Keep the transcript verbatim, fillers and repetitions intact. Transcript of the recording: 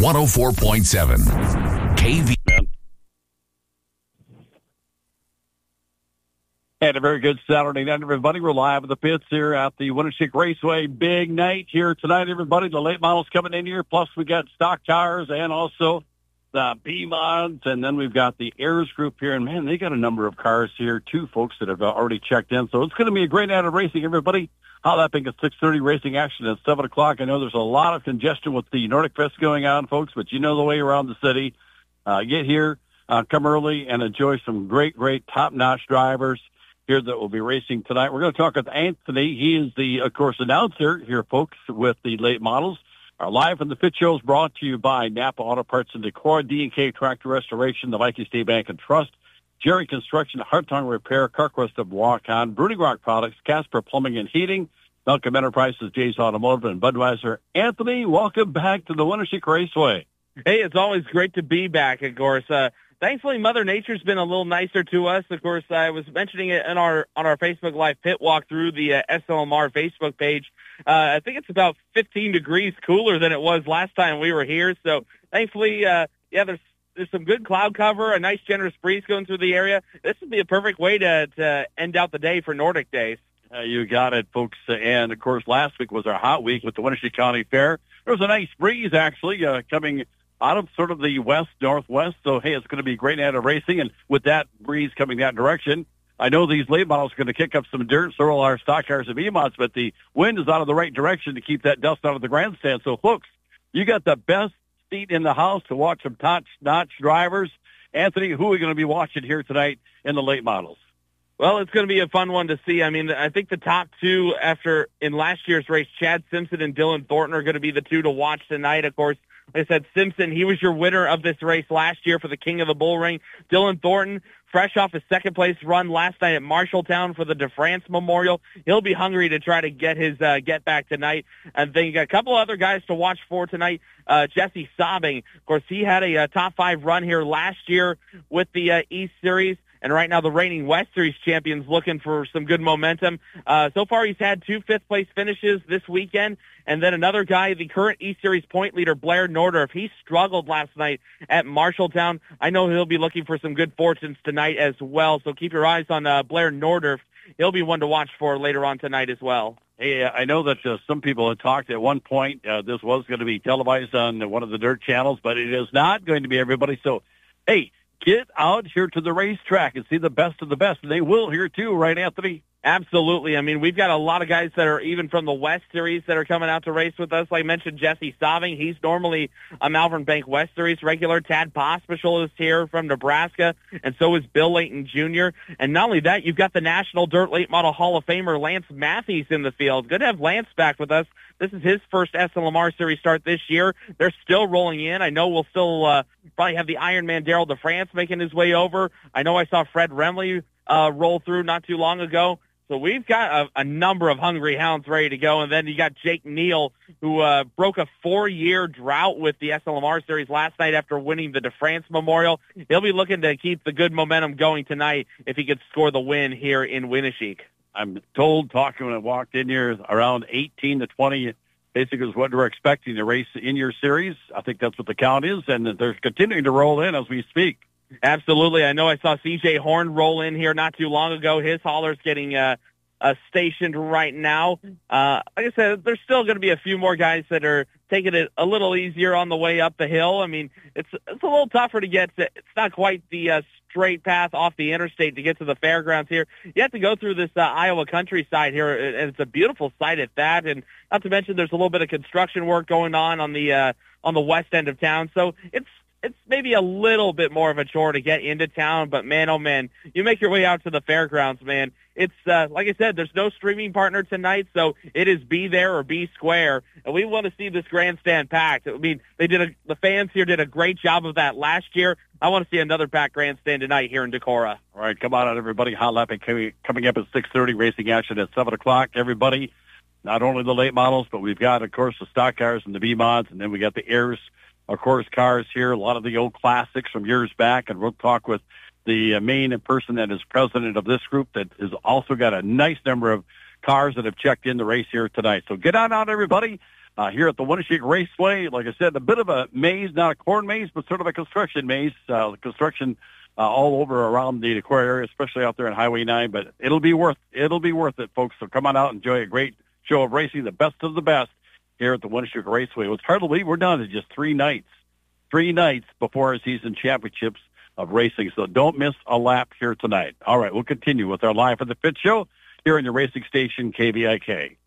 one oh four point seven K V. And a very good Saturday night, everybody. We're live at the pits here at the Winneshiek Raceway. Big night here tonight, everybody. The late models coming in here. Plus, we got stock cars and also the B-Mods. And then we've got the Ayers group here. And, man, they got a number of cars here, too, folks, that have already checked in. So it's going to be a great night of racing, everybody. Hollapping at six thirty, racing action at seven o'clock. I know there's a lot of congestion with the Nordic Fest going on, folks, but you know the way around the city. Uh, get here, uh, come early, and enjoy some great, great top-notch drivers here that will be racing tonight. We're going to talk with Anthony. He is the, of course, announcer here, folks, with the late models. Our Live from the Pit Show is brought to you by Napa Auto Parts and Decor, D and K Tractor Restoration, the Viking State Bank and Trust, Jerry Construction, Hartong Repair, CarQuest of Waukon, Brooding Rock Products, Casper Plumbing and Heating, Malcolm Enterprises, Jay's Automotive, and Budweiser. Anthony, welcome back to the Winneshiek Raceway. Hey, it's always great to be back, of course. Uh, Thankfully, Mother Nature's been a little nicer to us. Of course, I was mentioning it in our on our Facebook Live pit walk through the uh, S L M R Facebook page. Uh, I think it's about fifteen degrees cooler than it was last time we were here. So, thankfully, uh, yeah, there's there's some good cloud cover, a nice generous breeze going through the area. This would be a perfect way to, to end out the day for Nordic Days. Uh, you got it, folks. And, of course, last week was our hot week with the Winneshiek County Fair. There was a nice breeze, actually, uh, coming out of sort of the west, northwest. So, hey, it's going to be a great night of racing. And with that breeze coming that direction, I know these late models are going to kick up some dirt, so will our stock cars and B-Mods, but the wind is out of the right direction to keep that dust out of the grandstand. So, folks, you got the best seat in the house to watch some top-notch drivers. Anthony, who are we going to be watching here tonight in the late models? Well, it's going to be a fun one to see. I mean, I think the top two after in last year's race, Chad Simpson and Dylan Thornton, are going to be the two to watch tonight. Of course, like I said, Simpson, he was your winner of this race last year for the King of the Bull Ring. Dylan Thornton, fresh off his second-place run last night at Marshalltown for the DeFrance Memorial. He'll be hungry to try to get his uh, get back tonight. And then you got a couple other guys to watch for tonight. Uh, Jesse Sobbing, of course, he had a, a top-five run here last year with the uh, East Series. And right now, the reigning West Series champions looking for some good momentum. Uh, so far, he's had two fifth-place finishes this weekend. And then another guy, the current East Series point leader, Blair Nordorf, he struggled last night at Marshalltown. I know he'll be looking for some good fortunes tonight as well. So keep your eyes on uh, Blair Nordorf. He'll be one to watch for later on tonight as well. Hey, I know that uh, some people had talked at one point. Uh, this was going to be televised on one of the dirt channels, but it is not going to be, everybody. So, hey, get out here to the racetrack and see the best of the best. And they will here, too, right, Anthony? Absolutely. I mean, we've got a lot of guys that are even from the West Series that are coming out to race with us. Like I mentioned, Jesse Sobbing. He's normally a Malvern Bank West Series regular. Tad Pospisil is here from Nebraska, and so is Bill Layton Junior And not only that, you've got the National Dirt Late Model Hall of Famer Lance Matthews in the field. Good to have Lance back with us. This is his first S L M R Series start this year. They're still rolling in. I know we'll still uh, probably have the Ironman Daryl DeFrance making his way over. I know I saw Fred Remley uh, roll through not too long ago. So we've got a, a number of hungry hounds ready to go. And then you got Jake Neal, who uh, broke a four-year drought with the S L M R Series last night after winning the DeFrance Memorial. He'll be looking to keep the good momentum going tonight if he could score the win here in Winneshiek. I'm told, talking when I walked in here, around eighteen to twenty basically is what we're expecting to race in your series. I think that's what the count is, and they're continuing to roll in as we speak. Absolutely. I know I saw C J Horn roll in here not too long ago. His hauler's getting uh, uh, stationed right now. Uh, like I said, there's still going to be a few more guys that are taking it a little easier on the way up the hill. I mean, it's it's a little tougher to get to. It's not quite the uh, straight path off the interstate to get to the fairgrounds here. You have to go through this uh, Iowa countryside here, and it's a beautiful sight at that. And not to mention, there's a little bit of construction work going on on the uh, on the west end of town. So it's It's maybe a little bit more of a chore to get into town, but man, oh man, you make your way out to the fairgrounds, man. It's, uh, like I said, there's no streaming partner tonight, so it is be there or be square, and we want to see this grandstand packed. I mean, they did a, the fans here did a great job of that last year. I want to see another packed grandstand tonight here in Decorah. All right, come on out, everybody. Hot Lapping coming up at six thirty, racing action at seven o'clock. Everybody, not only the late models, but we've got, of course, the stock cars and the B-Mods, and then we got the Ayers, of course, cars here, a lot of the old classics from years back, and we'll talk with the uh, main person that is president of this group that has also got a nice number of cars that have checked in the race here tonight. So get on out, everybody. uh, here at the Winneshiek Raceway. Like I said, a bit of a maze, not a corn maze, but sort of a construction maze. Uh, construction uh, all over around the Dequoy area, especially out there on Highway nine. But it'll be worth it'll be worth it, folks. So come on out and enjoy a great show of racing, the best of the best here at the Winneshiek Raceway. It's hard to believe we're down to just three nights, three nights before our season championships of racing. So don't miss a lap here tonight. All right, we'll continue with our Live for the Pit show here on your racing station, K V I K.